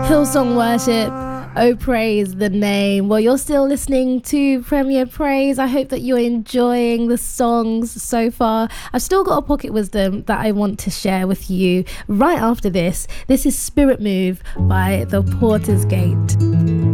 Hillsong Worship, oh praise the name. Well, you're still listening to Premier Praise. I hope that you're enjoying the songs so far. I've still got a pocket wisdom that I want to share with you right after this. This is Spirit Move by The Porter's Gate.